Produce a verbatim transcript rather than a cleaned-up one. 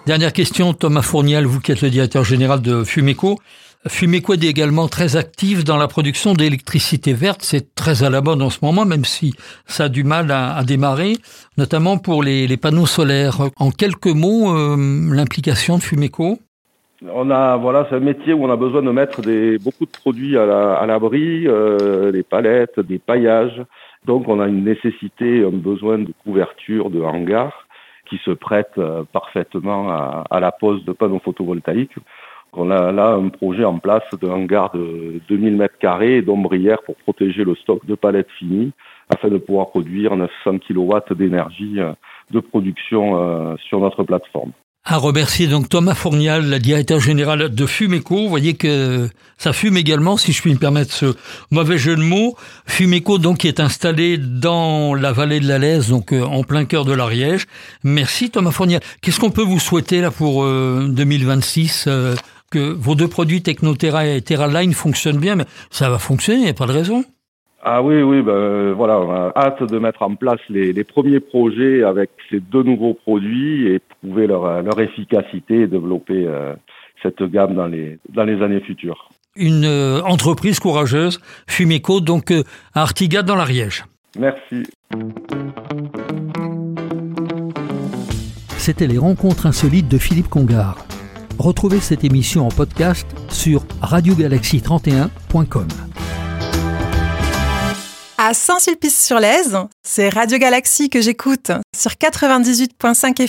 Dernière question, Thomas Fournial, vous qui êtes le directeur général de Fumeco. Fumeco est également très actif dans la production d'électricité verte. C'est très à la mode en ce moment, même si ça a du mal à, à démarrer, notamment pour les, les panneaux solaires. En quelques mots, euh, l'implication de Fumeco? On a, voilà, c'est un métier où on a besoin de mettre des, beaucoup de produits à, la, à l'abri, euh, des palettes, des paillages. Donc, on a une nécessité, un besoin de couverture, de hangar qui se prête euh, parfaitement à, à la pose de panneaux photovoltaïques. On a là un projet en place de hangar de deux mille mètres carrés d'ombrières pour protéger le stock de palettes finies afin de pouvoir produire neuf cents kilowatts d'énergie de production euh, sur notre plateforme. À remercier donc Thomas Fournial, le directeur général de Fumeco. Vous voyez que ça fume également, si je puis me permettre ce mauvais jeu de mots. Fumeco donc qui est installé dans la vallée de la Lèze, donc euh, en plein cœur de l'Ariège. Merci Thomas Fournial. Qu'est-ce qu'on peut vous souhaiter là pour euh, deux mille vingt-six euh, que vos deux produits Technoterra et TerraLine fonctionnent bien, mais ça va fonctionner, il n'y a pas de raison. Ah oui, oui, ben voilà, on a hâte de mettre en place les, les premiers projets avec ces deux nouveaux produits et prouver leur, leur efficacité et développer euh, cette gamme dans les, dans les années futures. Une euh, entreprise courageuse, Fumeco, donc euh, à Artigat dans l'Ariège. Merci. C'était les rencontres insolites de Philippe Congar. Retrouvez cette émission en podcast sur radio galaxie trente et un point com. À Saint-Sulpice-sur-Lèze, c'est Radio Galaxie que j'écoute sur quatre-vingt-dix-huit virgule cinq F M.